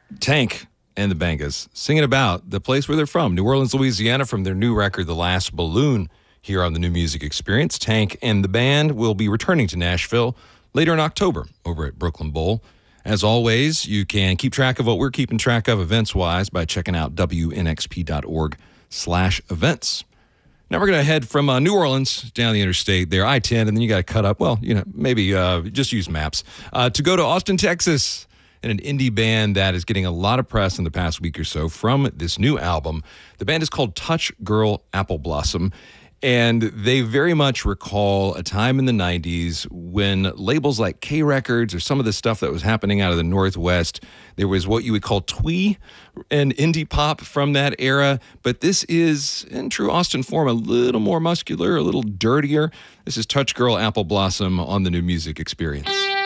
Tank and the Bangas singing about the place where they're from, New Orleans, Louisiana, from their new record, The Last Balloon, here on the New Music Experience. Tank and the band will be returning to Nashville later in October over at Brooklyn Bowl. As always, you can keep track of what we're keeping track of events-wise by checking out wnxp.org/events. Now we're going to head from New Orleans down the interstate there, I-10, and then you got to cut up, maybe just use maps, to go to Austin, Texas, and an indie band that is getting a lot of press in the past week or so from this new album. The band is called Touch Girl Apple Blossom, and they very much recall a time in the 90s when labels like K Records or some of the stuff that was happening out of the Northwest, there was what you would call twee and indie pop from that era. But this is, in true Austin form, a little more muscular, a little dirtier. This is Touch Girl Apple Blossom on the New Music Experience.